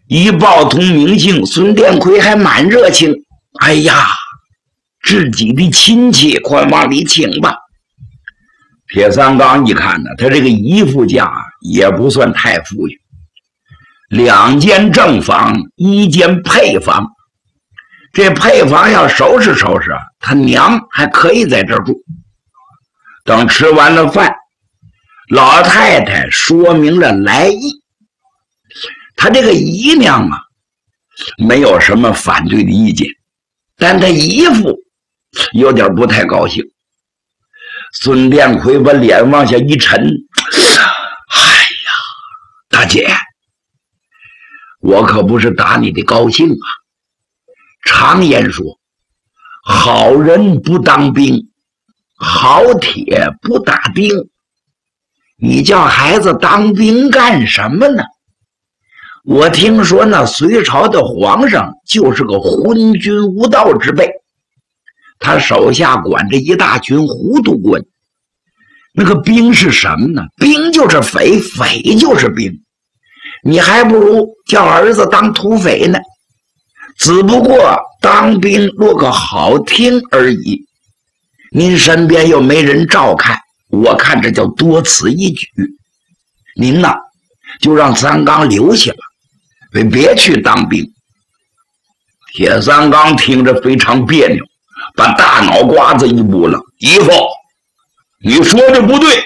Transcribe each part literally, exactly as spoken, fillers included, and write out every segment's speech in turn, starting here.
一报通名姓，孙殿魁还蛮热情。哎呀，自己的亲戚，快往里请吧。铁三刚一看呢，他这个姨父家也不算太富裕，两间正房，一间配房。这配房要收拾收拾，他娘还可以在这儿住。等吃完了饭，老太太说明了来意。他这个姨娘啊，没有什么反对的意见，但他姨父有点不太高兴。孙殿魁把脸往下一沉，哎呀，大姐，我可不是打你的高兴啊。常言说，好人不当兵，好铁不打钉。你叫孩子当兵干什么呢？我听说那隋朝的皇上就是个昏君无道之辈，他手下管着一大群糊涂官。那个兵是什么呢？兵就是匪，匪就是兵。你还不如叫儿子当土匪呢，只不过当兵落个好听而已。您身边又没人照看，我看这叫多此一举。您呐，就让三刚留下吧，别去当兵。铁三刚听着非常别扭，把大脑瓜子一拨了。姨父，你说的不对，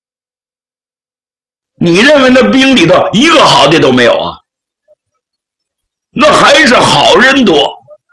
你认为那兵里头一个好的都没有啊？那还是好人多。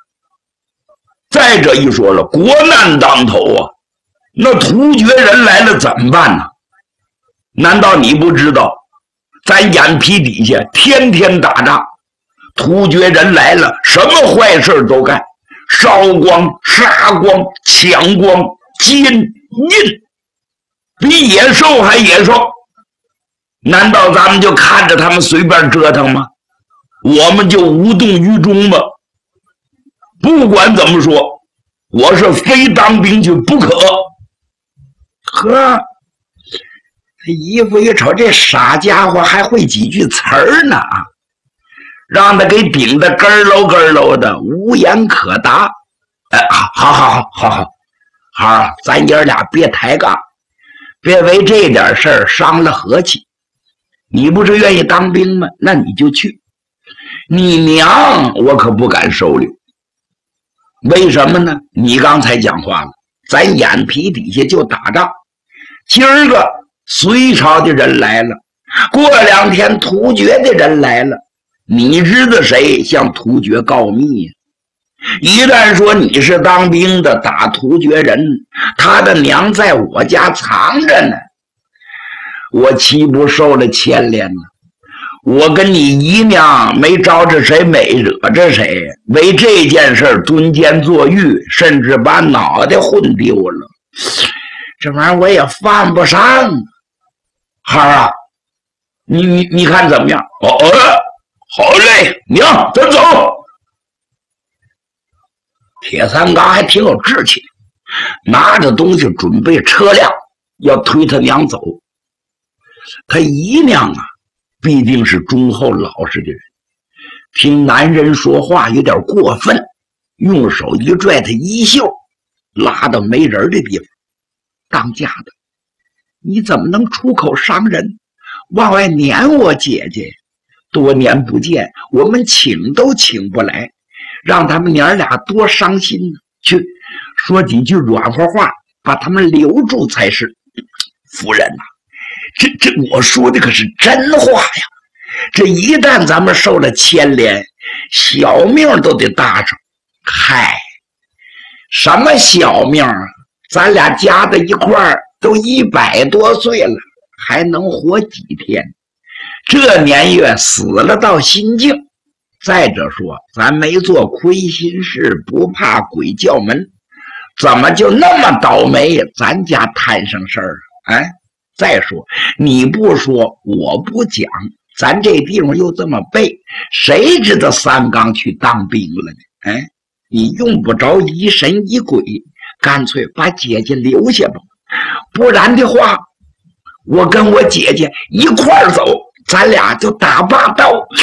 再者一说了，国难当头啊，那突厥人来了怎么办呢？难道你不知道咱眼皮底下天天打仗，突厥人来了什么坏事都干，烧光杀光抢光奸淫，比野兽还野兽。难道咱们就看着他们随便折腾吗？我们就无动于衷吗？不管怎么说，我是非当兵去不可。呵，这姨父一瞅，这傻家伙还会几句词儿呢啊，让他给顶得咯喽咯喽的，无言可答。哎，好好好好好好，咱爷俩别抬杠，别为这点事儿伤了和气。你不是愿意当兵吗？那你就去。你娘我可不敢收留。为什么呢？你刚才讲话了，咱眼皮底下就打仗。今儿个隋朝的人来了，过两天突厥的人来了，你知道谁向突厥告密呀？一旦说你是当兵的打突厥人，他的娘在我家藏着呢，我岂不受了牵连呢？我跟你姨娘没招着谁，没惹着谁，为这件事蹲监坐狱，甚至把脑袋混丢了，这玩意儿我也犯不上。孩儿啊，你你你看怎么样？哦哦，好嘞，娘，咱走。铁三刚还挺有志气，拿着东西准备车辆，要推他娘走。他姨娘啊，必定是忠厚老实的人，听男人说话有点过分，用手一拽他衣袖，拉到没人的地方。当家的，你怎么能出口伤人，往外撵我姐姐？多年不见，我们请都请不来，让他们娘俩多伤心呢。去说几句软和话，把他们留住才是。夫人呐、啊，这这我说的可是真话呀！这一旦咱们受了牵连，小命都得搭上。嗨，什么小命啊？咱俩加在一块儿都一百多岁了，还能活几天？这年月死了到心境。再者说，咱没做亏心事，不怕鬼叫门，怎么就那么倒霉？咱家摊上事儿啊！哎，再说你不说，我不讲，咱这地方又这么背，谁知道三刚去当兵了呢？哎，你用不着疑神疑鬼，干脆把姐姐留下吧。不然的话，我跟我姐姐一块儿走，咱俩就打把刀，